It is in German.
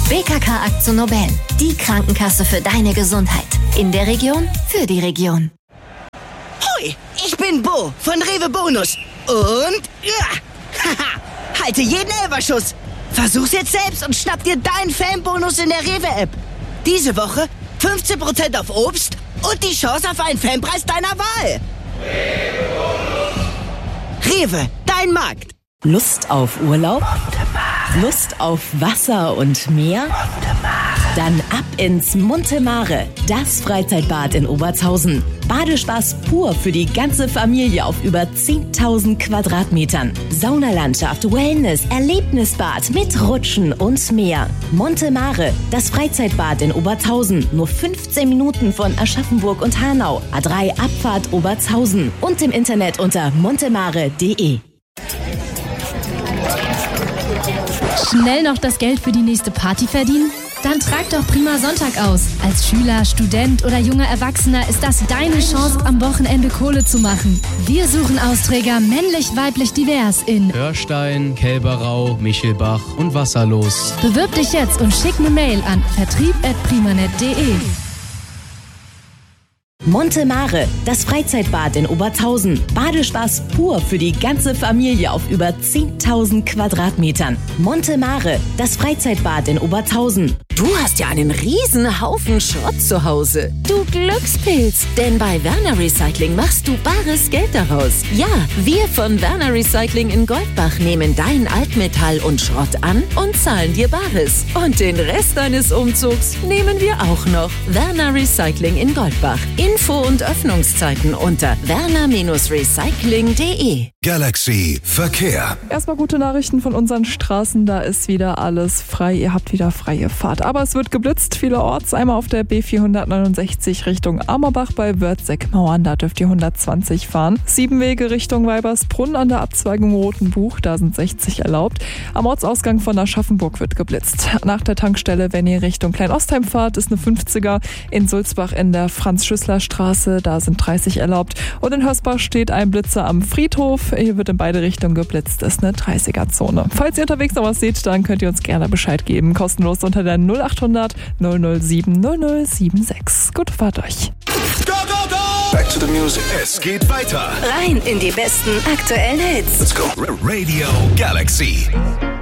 BKK AkzoNobel, die Krankenkasse für deine Gesundheit. In der Region, für die Region. Hoi, ich bin Bo von Rewe Bonus. Und halte jeden Elferschuss. Versuch's jetzt selbst und schnapp dir deinen Fanbonus in der Rewe-App. Diese Woche 15% auf Obst und die Chance auf einen Fanpreis deiner Wahl. Rewe, dein Markt. Lust auf Urlaub? Lust auf Wasser und Meer? Dann ab ins Monte Mare, das Freizeitbad in Obertshausen. Badespaß pur für die ganze Familie auf über 10.000 Quadratmetern. Saunalandschaft, Wellness, Erlebnisbad mit Rutschen und mehr. Monte Mare, das Freizeitbad in Obertshausen. Nur 15 Minuten von Aschaffenburg und Hanau. A3 Abfahrt Obertshausen. Und im Internet unter montemare.de. Schnell noch das Geld für die nächste Party verdienen? Dann trag doch Prima Sonntag aus. Als Schüler, Student oder junger Erwachsener ist das deine Chance, am Wochenende Kohle zu machen. Wir suchen Austräger männlich, weiblich, divers in Hörstein, Kälberau, Michelbach und Wasserlos. Bewirb dich jetzt und schick eine Mail an vertrieb@primanet.de. Monte Mare, das Freizeitbad in Obertshausen. Badespaß pur für die ganze Familie auf über 10.000 Quadratmetern. Monte Mare, das Freizeitbad in Obertshausen. Du hast ja einen riesen Haufen Schrott zu Hause. Du Glückspilz, denn bei Werner Recycling machst du bares Geld daraus. Ja, wir von Werner Recycling in Goldbach nehmen dein Altmetall und Schrott an und zahlen dir Bares. Und den Rest deines Umzugs nehmen wir auch noch. Werner Recycling in Goldbach. Info und Öffnungszeiten unter werner-recycling.de. Galaxy Verkehr. Erstmal gute Nachrichten von unseren Straßen. Da ist wieder alles frei. Ihr habt wieder freie Fahrt. Aber es wird geblitzt vielerorts. Einmal auf der B469 Richtung Amerbach bei Wörthseck-Mauern. Da dürft ihr 120 fahren. 7 Wege Richtung Weibersbrunn an der Abzweigung Rotenbuch. Da sind 60 erlaubt. Am Ortsausgang von Aschaffenburg wird geblitzt. Nach der Tankstelle, wenn ihr Richtung Kleinostheim fahrt, ist eine 50er. In Sulzbach in der Franz-Schüssler-Straße. Da sind 30 erlaubt. Und in Hörsbach steht ein Blitzer am Friedhof. Hier wird in beide Richtungen geblitzt. Ist eine 30er-Zone. Falls ihr unterwegs noch was seht, dann könnt ihr uns gerne Bescheid geben. Kostenlos unter der 0800 007 0076. Gute Fahrt euch. Go, go, go! Back to the music. Es geht weiter. Rein in die besten aktuellen Hits. Let's go. Radio Galaxy.